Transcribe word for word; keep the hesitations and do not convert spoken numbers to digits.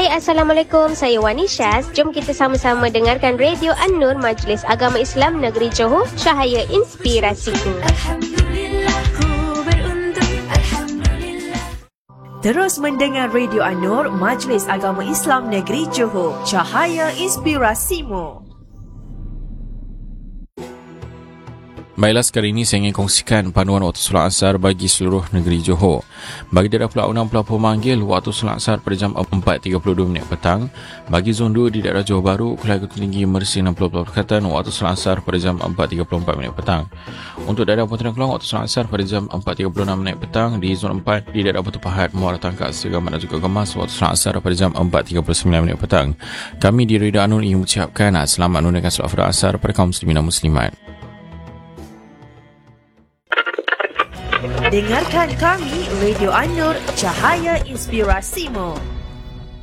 Hai, Assalamualaikum. Saya Wani Syaz. Jom kita sama-sama dengarkan Radio An-Nur Majlis Agama Islam Negeri Johor, cahaya inspirasiku. Terus mendengar Radio An-Nur Majlis Agama Islam Negeri Johor, cahaya inspirasimu. Baiklah, sekali ini saya ingin kongsikan panduan waktu solat asar bagi seluruh negeri Johor. Bagi daerah Pulau enam Pulau Pemanggil, waktu solat asar pada jam empat tiga puluh dua minit petang. Bagi zon dua di daerah Johor Bahru, Kelai Gunung Tinggi, Mersing dan Pulau Pulau Perkhatan, waktu solat asar pada jam empat tiga puluh empat minit petang. Untuk daerah Pontianak Kelang, waktu solat asar pada jam empat tiga puluh enam minit petang. Di zon empat di daerah Batu Pahat, Muara Tangkak, Sergamat dan juga Gemas, waktu solat asar pada jam empat tiga puluh sembilan minit petang. Kami di Radio An-Nur ingin mengucapkan selamat menunaikan solat fardu asar pada kaum muslimin dan muslimat. Dengarkan kami, Radio An-Nur, cahaya inspirasimu.